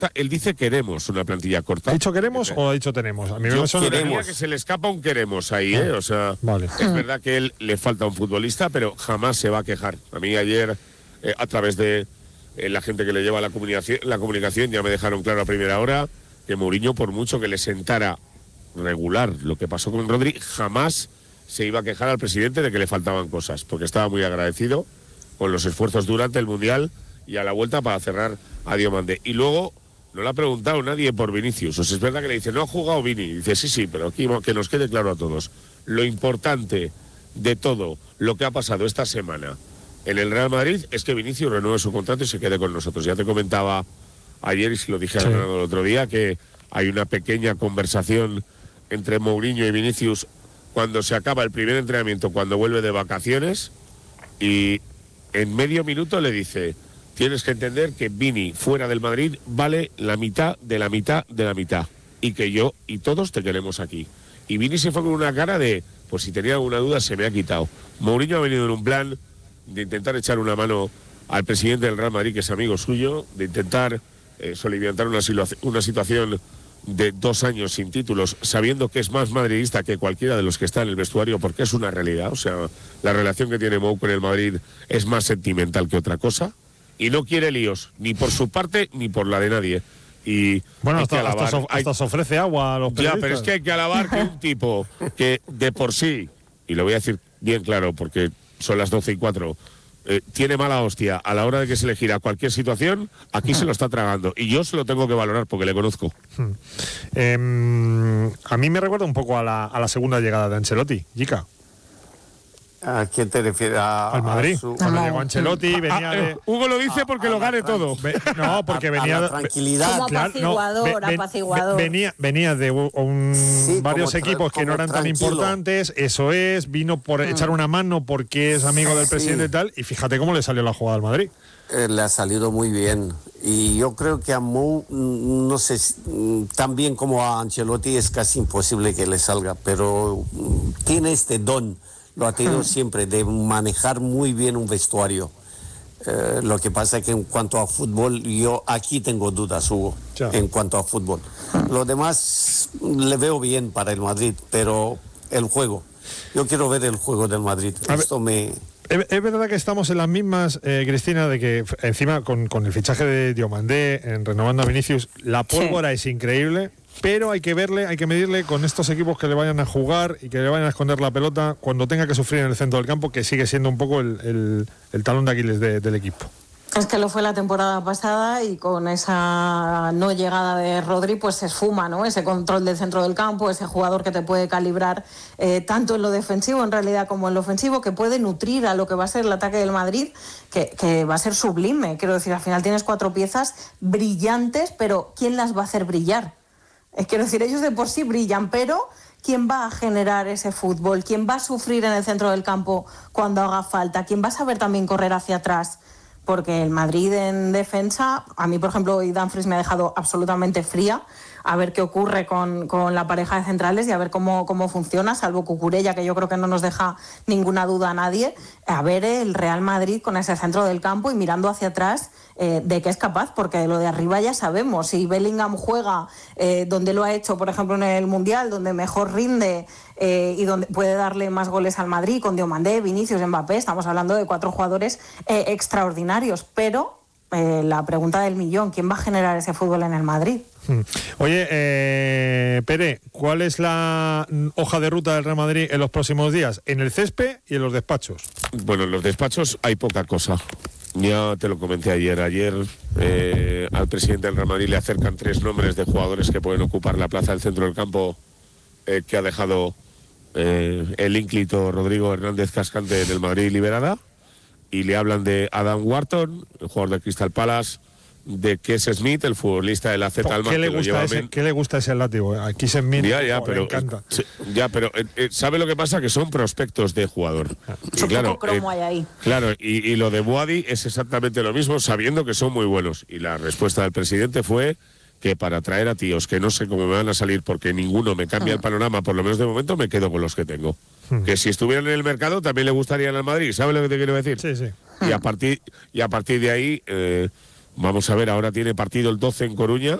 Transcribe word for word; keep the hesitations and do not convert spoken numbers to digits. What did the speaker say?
Él dice queremos una plantilla corta. ¿Ha dicho queremos o ha dicho tenemos? A mí me suena queremos. Que se le escapa un queremos ahí, ¿eh? O sea, vale. Es verdad que él le falta un futbolista, pero jamás se va a quejar. A mí ayer, eh, a través de eh, la gente que le lleva la comunicación, la comunicación, ya me dejaron claro a primera hora que Mourinho, por mucho que le sentara regular lo que pasó con Rodri, jamás se iba a quejar al presidente de que le faltaban cosas, porque estaba muy agradecido con los esfuerzos durante el Mundial y a la vuelta para cerrar a Diomande. Y luego no le ha preguntado nadie por Vinicius. O sea, es verdad que le dice, no ha jugado Vini. Y dice, sí, sí, pero aquí que nos quede claro a todos. Lo importante de todo lo que ha pasado esta semana en el Real Madrid es que Vinicius renueve su contrato y se quede con nosotros. Ya te comentaba ayer, y se lo dije a Fernando el otro día, que hay una pequeña conversación entre Mourinho y Vinicius cuando se acaba el primer entrenamiento, cuando vuelve de vacaciones, y en medio minuto le dice, tienes que entender que Vini fuera del Madrid vale la mitad de la mitad de la mitad, y que yo y todos te queremos aquí. Y Vini se fue con una cara de, pues si tenía alguna duda se me ha quitado. Mourinho ha venido en un plan de intentar echar una mano al presidente del Real Madrid, que es amigo suyo, de intentar eh, soliviantar una, una situación de dos años sin títulos, sabiendo que es más madridista que cualquiera de los que está en el vestuario, porque es una realidad. O sea, la relación que tiene Mou con el Madrid es más sentimental que otra cosa, y no quiere líos, ni por su parte ni por la de nadie. Y bueno, hasta, alabar, hasta, so, hasta hay, se ofrece agua a los periodistas. Ya, pero es que hay que alabar que un tipo que de por sí, y lo voy a decir bien claro porque son las doce y cuatro, eh, tiene mala hostia a la hora de que se le gira cualquier situación, aquí se lo está tragando. Y yo se lo tengo que valorar porque le conozco. Hmm. Eh, a mí me recuerda un poco a la, a la segunda llegada de Ancelotti, Jica. ¿A quién te refieres? A, Al Madrid. A su... Cuando llegó Ancelotti, venía ah, de... Hugo lo dice porque a, a lo gane tran... todo. Ve, no, porque a, venía... A la tranquilidad. Como apaciguador, claro, no, ven, apaciguador. Venía, venía de un, sí, varios equipos que no eran tranquilo. tan importantes, eso es, vino por mm. echar una mano porque es amigo del presidente sí. y tal, y fíjate cómo le salió la jugada al Madrid. Eh, le ha salido muy bien. Y yo creo que a Mou, no sé, tan bien como a Ancelotti es casi imposible que le salga, pero tiene este don. Lo ha tenido siempre, de manejar muy bien un vestuario. Eh, lo que pasa es que en cuanto a fútbol, yo aquí tengo dudas, Hugo, ya. en cuanto a fútbol. Lo demás le veo bien para el Madrid, pero el juego. Yo quiero ver el juego del Madrid. A Esto ver. me... Es, es verdad que estamos en las mismas, eh, Cristina, de que encima con, con el fichaje de Diomandé, en renovando a Vinicius, la pólvora sí. es increíble. Pero hay que verle, hay que medirle con estos equipos que le vayan a jugar y que le vayan a esconder la pelota cuando tenga que sufrir en el centro del campo, que sigue siendo un poco el, el, el talón de Aquiles de, del equipo. Es que lo fue la temporada pasada y con esa no llegada de Rodri pues se esfuma, ¿no? Ese control del centro del campo, ese jugador que te puede calibrar eh, tanto en lo defensivo en realidad como en lo ofensivo, que puede nutrir a lo que va a ser el ataque del Madrid, que, que va a ser sublime. Quiero decir, al final tienes cuatro piezas brillantes, pero ¿quién las va a hacer brillar? Es quiero decir, ellos de por sí brillan, pero ¿quién va a generar ese fútbol? ¿Quién va a sufrir en el centro del campo cuando haga falta? ¿Quién va a saber también correr hacia atrás? Porque el Madrid en defensa, a mí por ejemplo hoy Dumfries me ha dejado absolutamente fría, a ver qué ocurre con, con la pareja de centrales y a ver cómo, cómo funciona, salvo Cucurella, que yo creo que no nos deja ninguna duda a nadie, a ver el Real Madrid con ese centro del campo y mirando hacia atrás eh, de qué es capaz, porque de lo de arriba ya sabemos, si Bellingham juega eh, donde lo ha hecho, por ejemplo en el Mundial, donde mejor rinde eh, y donde puede darle más goles al Madrid, con Diomandé, Vinicius, Mbappé, estamos hablando de cuatro jugadores eh, extraordinarios, pero eh, la pregunta del millón, ¿quién va a generar ese fútbol en el Madrid? Oye, eh, Pere, ¿cuál es la hoja de ruta del Real Madrid en los próximos días? En el césped y en los despachos. Bueno, en los despachos hay poca cosa. Ya te lo comenté ayer. Ayer eh, al presidente del Real Madrid le acercan tres nombres de jugadores que pueden ocupar la plaza del centro del campo eh, que ha dejado eh, el ínclito Rodrigo Hernández Cascante en el Madrid liberada. Y le hablan de Adam Wharton, el jugador de Crystal Palace, de Kees Smith, el futbolista del A Z Alkmaar. ¿Qué le gusta ese, ¿Qué le gusta ese látigo? A Kees Smith ya, ya, oh, pero, le encanta. Eh, ya, pero eh, ¿sabe lo que pasa? Que son prospectos de jugador. Y claro, poco cromo eh, hay ahí. Claro, y, y lo de Boadi es exactamente lo mismo, sabiendo que son muy buenos. Y la respuesta del presidente fue que para traer a tíos que no sé cómo me van a salir porque ninguno me cambia hmm. el panorama, por lo menos de momento me quedo con los que tengo. Hmm. Que si estuvieran en el mercado también le gustarían al Madrid, ¿sabe lo que te quiero decir? Sí, sí. Y a partir, y a partir de ahí... Eh, Vamos a ver, ahora tiene partido el doce en Coruña.